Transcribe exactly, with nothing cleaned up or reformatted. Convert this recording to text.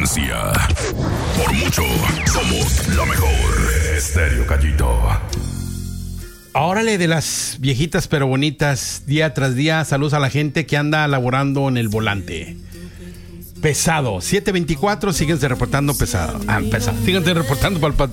García. Por mucho, somos la mejor. Estéreo Gallito. Órale, de las viejitas pero bonitas, día tras día. Saludos a la gente que anda laborando en el volante. Pesado, siete veinticuatro, síguense reportando pesado. Ah, pesado. Síguense reportando para el